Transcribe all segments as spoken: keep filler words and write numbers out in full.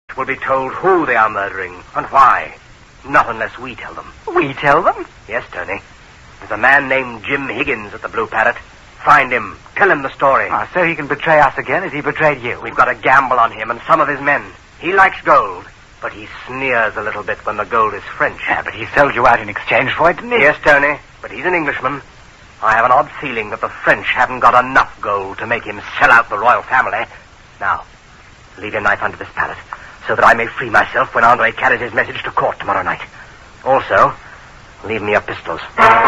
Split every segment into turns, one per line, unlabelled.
will be told who they are murdering and why. Not unless we tell them.
We tell them?
Yes, Tony. There's a man named Jim Higgins at the Blue Parrot. Find him. Tell him the story.
Oh, so he can betray us again as he betrayed you.
We've got a gamble on him and some of his men. He likes gold, but he sneers a little bit when the gold is French.
Yeah, but he sold you out in exchange for it, didn't he?
Yes, Tony, but he's an Englishman. I have an odd feeling that the French haven't got enough gold to make him sell out the royal family. Now, leave your knife under this pallet, so that I may free myself when Andre carries his message to court tomorrow night. Also, leave me your pistols.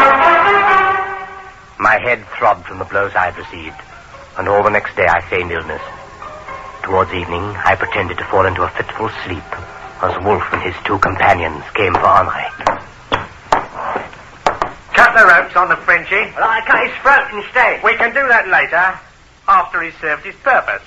My head throbbed from the blows I had received, and all the next day I feigned illness. Towards evening, I pretended to fall into a fitful sleep as Wolf and his two companions came for Henri.
Cut the ropes on the Frenchie.
Well, I cut his throat instead.
We can do that later, after he's served his purpose.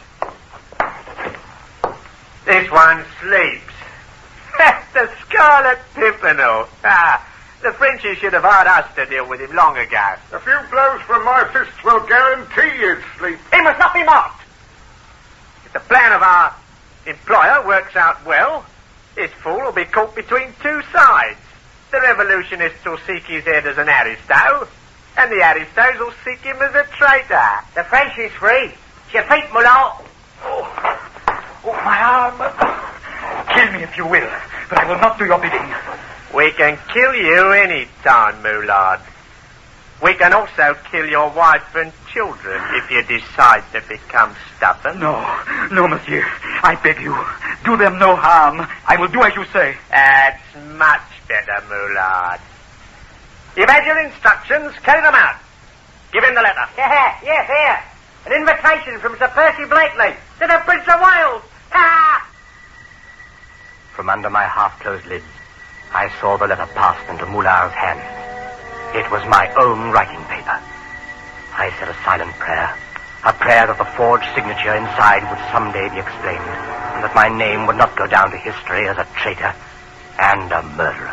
This one sleeps. The Scarlet Pimpernel. Ah, the Frenchies should have hired us to deal with him long ago.
A few blows from my fists will guarantee you'd sleep.
He must not be mocked. If the plan of our employer works out well, this fool will be caught between two sides. The revolutionists will seek his head as an aristo, and the aristos will seek him as a traitor.
The French is free. Je feet, Moulin.
Oh. Oh, my arm. Kill me if you will, but I will not do your bidding.
We can kill you any time, Moulard. We can also kill your wife and children if you decide to become stubborn.
No, no, monsieur. I beg you. Do them no harm. I will do as you say.
That's much better, Moulard. You've had your instructions. Carry them out. Give him the letter.
Yeah, yes, here. An invitation from Sir Percy Blakeney to the Prince of Wales. Ha! From under my half-closed lids, I saw the letter pass into Moulard's hand. It was my own writing paper. I said a silent prayer, a prayer that the forged signature inside would someday be explained, and that my name would not go down to history as a traitor and a murderer.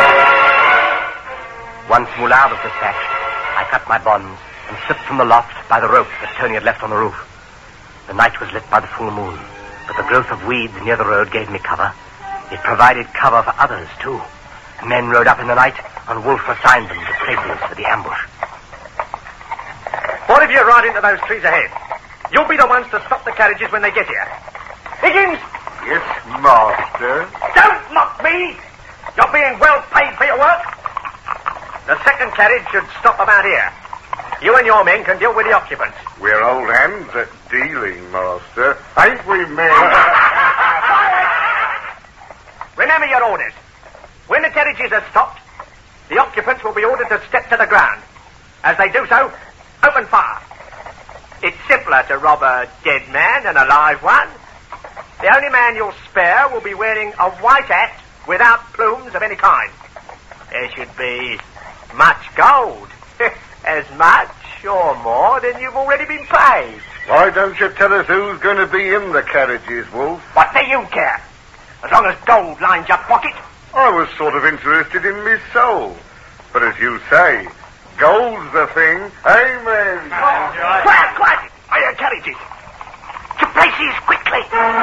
Once Moulard was dispatched, I cut my bonds and slipped from the loft by the rope that Tony had left on the roof. The night was lit by the full moon, but the growth of weeds near the road gave me cover. It provided cover for others, too. Men rode up in the night, and Wolf assigned them to places for the ambush.
Four of you ride into those trees ahead. You'll be the ones to stop the carriages when they get here. Higgins!
Yes, master.
Don't mock me! You're being well paid for your work. The second carriage should stop about here. You and your men can deal with the occupants.
We're old hands at dealing, master. Ain't we, men?
Remember your orders. When the carriages are stopped, the occupants will be ordered to step to the ground. As they do so, open fire. It's simpler to rob a dead man than a live one. The only man you'll spare will be wearing a white hat without plumes of any kind. There should be much gold. As much or more than you've already been paid.
Why don't you tell us who's going to be in the carriages, Wolf?
What do you care? As long as gold lines your pocket.
I was sort of interested in me soul. But as you say, gold's the thing. Amen.
Oh, quiet, quiet. Are your carriages? To places, quickly.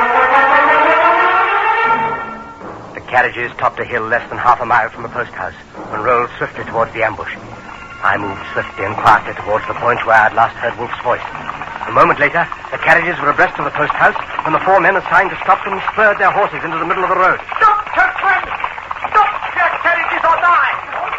The carriages topped a hill less than half a mile from the post house and rolled swiftly towards the ambush. I moved swiftly and quietly towards the point where I had last heard Wolf's voice. A moment later, the carriages were abreast of the post house, and the four men assigned to stop them spurred their horses into the middle of the road.
Stop, Kirkland! Stop your carriages or die!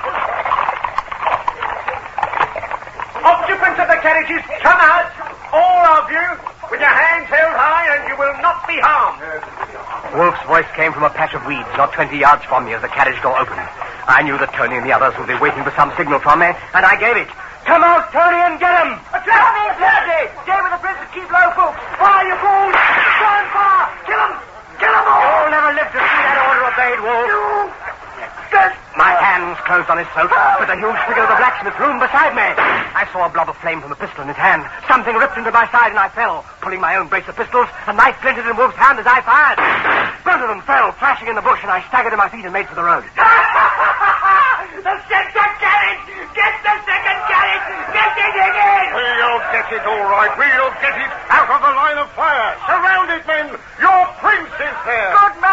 Occupants of the carriages, come out, all of you, with your hands held high, and you will not be harmed.
Wolf's voice came from a patch of weeds not twenty yards from me as the carriage door opened. I knew that Tony and the others would be waiting for some signal from me, and I gave it. Come out, Tony, and get him!
Tony, Tony! Stay with the princess, keep low, folks! Fire, you fools! Stand fire! Kill them! Kill them all!
You'll never live to see that order obeyed, Wolf.
You... Good.
My hands closed on his throat, but the huge figure of the blacksmith loomed beside me. I saw a blob of flame from the pistol in his hand. Something ripped into my side, and I fell, pulling my own brace of pistols. A knife glinted in Wolf's hand as I fired. Both of them fell, flashing in the bush, and I staggered to my feet and made for the road.
The second carriage! Get the second carriage! Get it again!
We'll get it all right. We'll get it out of the line of fire. Surround it, men. Your prince is there.
Good man!